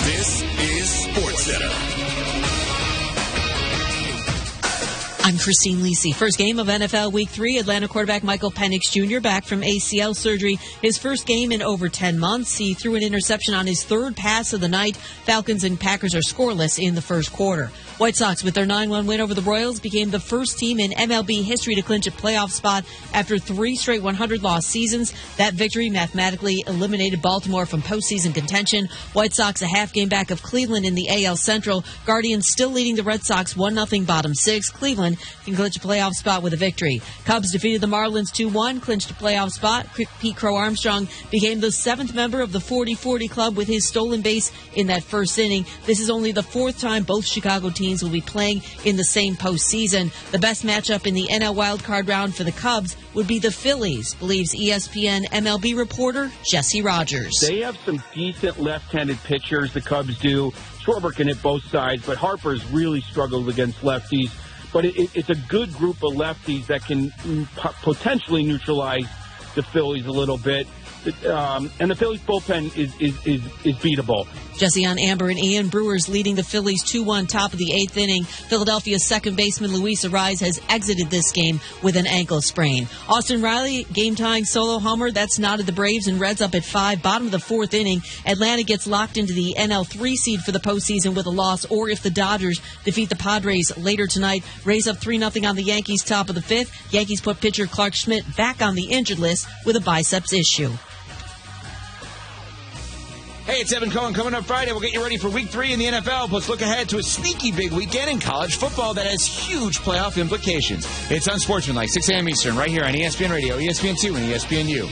This is SportsCenter. I'm Christine Lisi. First game of NFL Week 3, Atlanta quarterback Michael Penix Jr. back from ACL surgery. His first game in over 10 months. He threw an interception on his third pass of the night. Falcons and Packers are scoreless in the first quarter. White Sox, with their 9-1 win over the Royals, became the first team in MLB history to clinch a playoff spot after 3 straight 100-loss seasons. That victory mathematically eliminated Baltimore from postseason contention. White Sox a half game back of Cleveland in the AL Central. Guardians still leading the Red Sox 1-0 bottom 6. Cleveland can clinch a playoff spot with a victory. Cubs defeated the Marlins 2-1, clinched a playoff spot. Pete Crow Armstrong became the 7th member of the 40-40 club with his stolen base in that first inning. This is only the 4th time both Chicago teams will be playing in the same postseason. The best matchup in the NL wildcard round for the Cubs would be the Phillies, believes ESPN MLB reporter Jesse Rogers. They have some decent left-handed pitchers, the Cubs do. Schwarber can hit both sides, but Harper's really struggled against lefties. But it's a good group of lefties that can potentially neutralize the Phillies a little bit. And the Phillies bullpen is beatable. Jesse on Amber and Ian. Brewers leading the Phillies 2-1 top of the 8th inning. Philadelphia's second baseman Luis Arraez has exited this game with an ankle sprain. Austin Riley game-tying solo homer. That's knotted the Braves and Reds up at 5. Bottom of the 4th inning. Atlanta gets locked into the NL 3 seed for the postseason with a loss, or if the Dodgers defeat the Padres later tonight. Rays up 3-0 on the Yankees top of the 5th. Yankees put pitcher Clark Schmidt back on the injured list with a biceps issue. Hey, it's Evan Cohen. Coming up Friday, we'll get you ready for Week 3 in the NFL. Let's look ahead to a sneaky big weekend in college football that has huge playoff implications. It's Unsportsmanlike, 6 a.m. Eastern, right here on ESPN Radio, ESPN2, and ESPNU.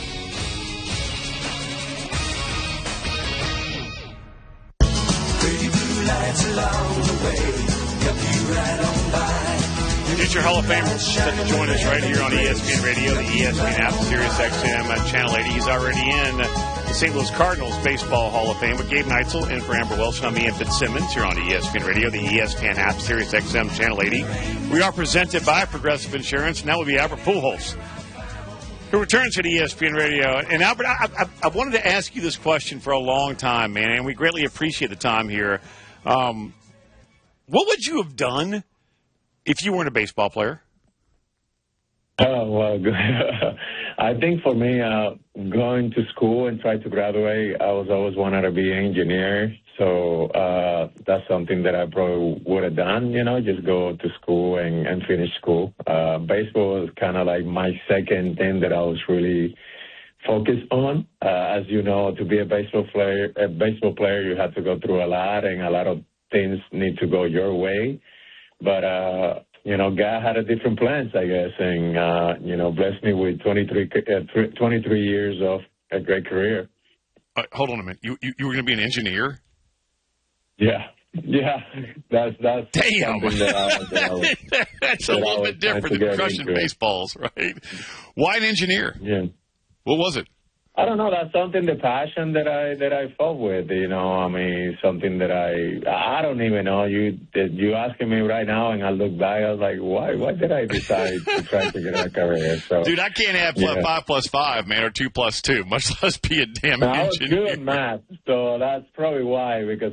Future Hall of Famer set to join us right here on ESPN Radio, the ESPN app, Sirius XM, Channel 80. He's already in the St. Louis Cardinals Baseball Hall of Fame with Gabe Neitzel in for Amber Wilson. I'm Ian Fitzsimmons here on ESPN Radio, the ESPN app, Sirius XM, Channel 80. We are presented by Progressive Insurance. Now will be Albert Pujols, who returns to the ESPN Radio. And Albert, I wanted to ask you this question for a long time, man, and we greatly appreciate the time here. What would you have done if you weren't a baseball player? Oh, well, I think for me, going to school and try to graduate, I was always wanted to be an engineer. So that's something that I probably would have done, just go to school and finish school. Baseball was kind of like my second thing that I was really focused on. As you know, to be a baseball player, you have to go through a lot, and a lot of things need to go your way. But, God had a different plans, I guess, and, blessed me with 23 years of a great career. Hold on a minute. You were going to be an engineer? Yeah. That's damn. That That's a little bit different than crushing baseballs, right? Why an engineer? Yeah. What was it? I don't know. That's something, the passion that I fought with, something that I don't even know. You asking me right now, and I look back, I was like, why did I decide to try to get a career? So, dude, I can't have 5 plus 5, man, or 2 plus 2, much less be a damn engineer. I was good at math, so that's probably why, because